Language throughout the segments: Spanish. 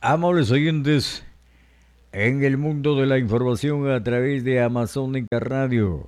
Amables oyentes, en el mundo de la información a través de Amazónica Radio.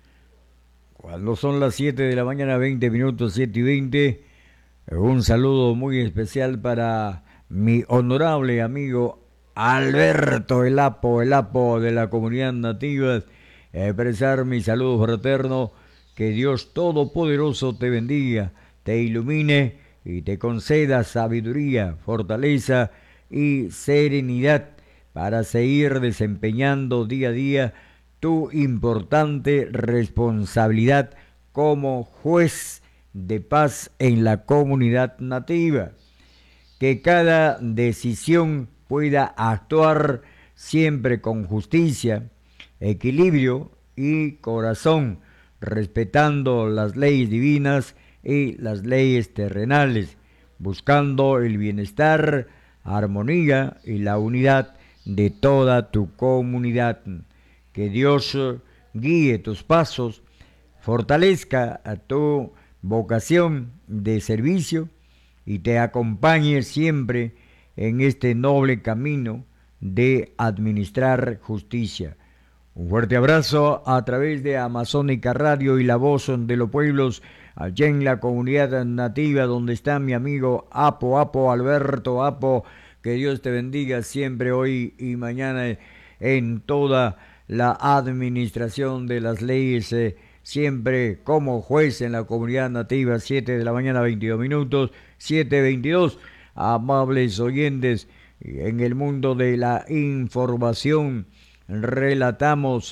Cuando son las 7 de la mañana, 20 minutos, 7 y 20, un saludo muy especial para mi honorable amigo Alberto el Apo de la comunidad nativa. Expresar mi saludo fraterno, que Dios Todopoderoso te bendiga, te ilumine y te conceda sabiduría, fortaleza y serenidad para seguir desempeñando día a día tu importante responsabilidad como juez de paz en la comunidad nativa. Que cada decisión pueda actuar siempre con justicia, equilibrio y corazón, respetando las leyes divinas y las leyes terrenales, buscando el bienestar, armonía y la unidad de toda tu comunidad. Que Dios guíe tus pasos, fortalezca a tu vocación de servicio y te acompañe siempre en este noble camino de administrar justicia. Un fuerte abrazo a través de Amazónica Radio y la voz de los pueblos allá en la comunidad nativa donde está mi amigo Apo Alberto Apo. Que Dios te bendiga siempre hoy y mañana en toda la administración de las leyes, siempre como juez en la comunidad nativa. 7 de la mañana, 22 minutos, 7:22. Amables oyentes, en el mundo de la información relatamos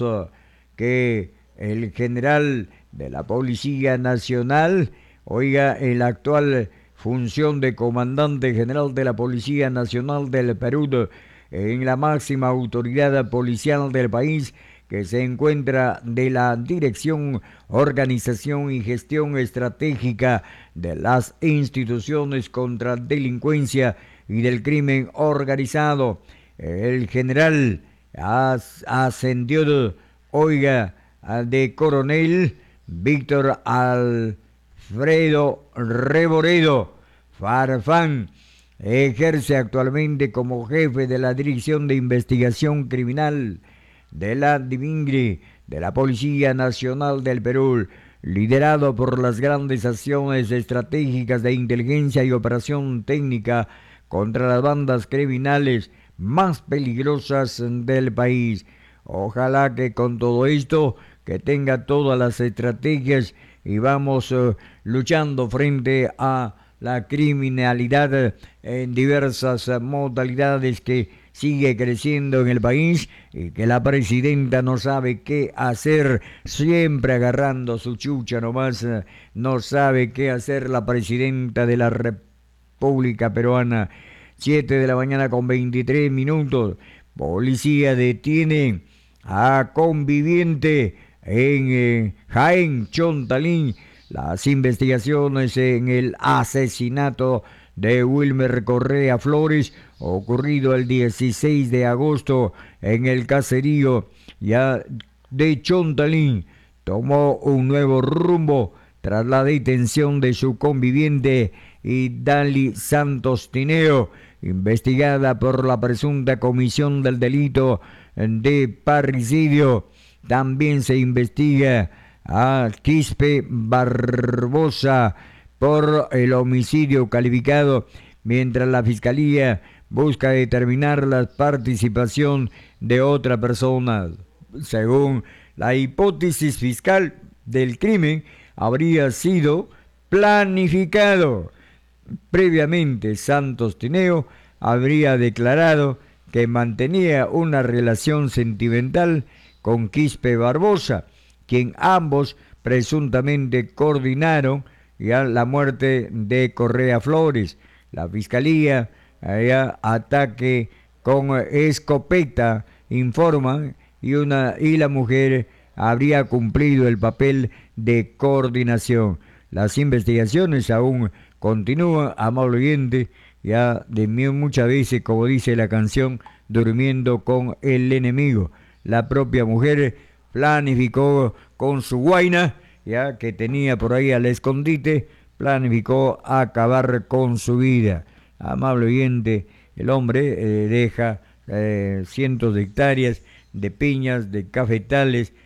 que el general de la Policía Nacional, oiga, el actual función de comandante general de la Policía Nacional del Perú, en la máxima autoridad policial del país, que se encuentra de la Dirección, Organización y Gestión Estratégica de las Instituciones contra Delincuencia y del Crimen Organizado. El general ascendió, oiga, de coronel Víctor Alfredo Reboredo Farfán. Ejerce actualmente como jefe de la Dirección de Investigación Criminal de la DIVINGRI, de la Policía Nacional del Perú, liderado por las grandes acciones estratégicas de inteligencia y operación técnica contra las bandas criminales más peligrosas del país. Ojalá que con todo esto, que tenga todas las estrategias y vamos luchando frente a la criminalidad en diversas modalidades que sigue creciendo en el país y que la presidenta no sabe qué hacer, siempre agarrando su chucha nomás, no sabe qué hacer la presidenta de la República Peruana. 7 de la mañana con 23 minutos, policía detiene a conviviente en Jaén, Chontalín. Las investigaciones en el asesinato de Wilmer Correa Flores, ocurrido el 16 de agosto en el caserío ya de Chontalín, tomó un nuevo rumbo tras la detención de su conviviente Idali Santos Tineo, investigada por la presunta comisión del delito de parricidio. También se investiga a Quispe Barbosa por el homicidio calificado, mientras la Fiscalía busca determinar la participación de otra persona. Según la hipótesis fiscal del crimen, habría sido planificado. Previamente, Santos Tineo habría declarado que mantenía una relación sentimental con Quispe Barbosa, quien ambos presuntamente coordinaron ya la muerte de Correa Flores. La Fiscalía ataque con escopeta, informa, y la mujer habría cumplido el papel de coordinación. Las investigaciones aún continúan, amable oyente, ya de mí muchas veces, como dice la canción, durmiendo con el enemigo. La propia mujer planificó con su guaina, ya que tenía por ahí al escondite, planificó acabar con su vida. Amable oyente, el hombre deja cientos de hectáreas de piñas, de cafetales,